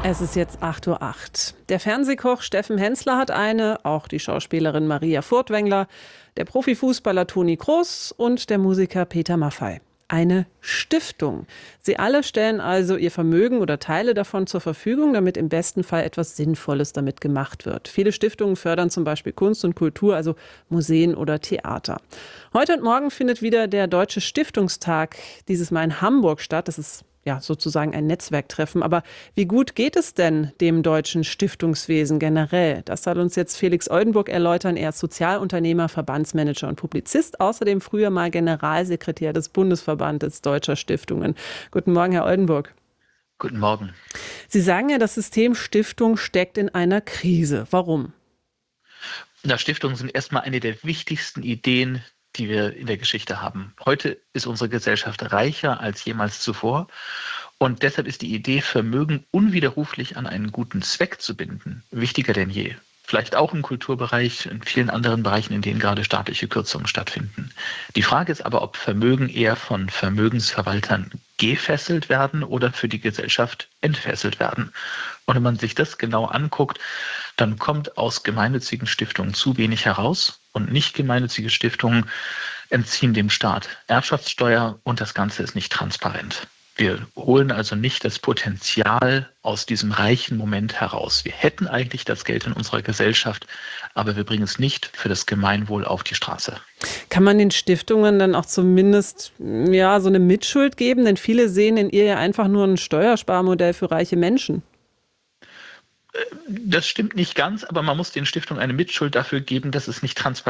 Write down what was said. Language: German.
Es ist jetzt 8:08 Uhr. Der Fernsehkoch Steffen Hensler hat eine, auch die Schauspielerin Maria Furtwängler, der Profifußballer Toni Kroos und der Musiker Peter Maffay. Eine Stiftung. Sie alle stellen also ihr Vermögen oder Teile davon zur Verfügung, damit im besten Fall etwas Sinnvolles damit gemacht wird. Viele Stiftungen fördern zum Beispiel Kunst und Kultur, also Museen oder Theater. Heute und morgen findet wieder der Deutsche Stiftungstag, dieses Mal in Hamburg statt. Das ist ja sozusagen ein Netzwerktreffen. Aber wie gut geht es denn dem deutschen Stiftungswesen generell? Das soll uns jetzt Felix Oldenburg erläutern. Er ist Sozialunternehmer, Verbandsmanager und Publizist. Außerdem früher mal Generalsekretär des Bundesverbandes Deutscher Stiftungen. Guten Morgen, Herr Oldenburg. Guten Morgen. Sie sagen ja, das System Stiftung steckt in einer Krise. Warum? Stiftungen sind erstmal eine der wichtigsten Ideen, die wir in der Geschichte haben. Heute ist unsere Gesellschaft reicher als jemals zuvor und deshalb ist die Idee, Vermögen unwiderruflich an einen guten Zweck zu binden, wichtiger denn je. Vielleicht auch im Kulturbereich, in vielen anderen Bereichen, in denen gerade staatliche Kürzungen stattfinden. Die Frage ist aber, ob Vermögen eher von Vermögensverwaltern gefesselt werden oder für die Gesellschaft entfesselt werden. Und wenn man sich das genau anguckt, dann kommt aus gemeinnützigen Stiftungen zu wenig heraus und nicht gemeinnützige Stiftungen entziehen dem Staat Erbschaftssteuer und das Ganze ist nicht transparent. Wir holen also nicht das Potenzial aus diesem reichen Moment heraus. Wir hätten eigentlich das Geld in unserer Gesellschaft, aber wir bringen es nicht für das Gemeinwohl auf die Straße. Kann man den Stiftungen dann auch zumindest so eine Mitschuld geben? Denn viele sehen in ihr ja einfach nur ein Steuersparmodell für reiche Menschen. Das stimmt nicht ganz, aber man muss den Stiftungen eine Mitschuld dafür geben, dass es nicht transparent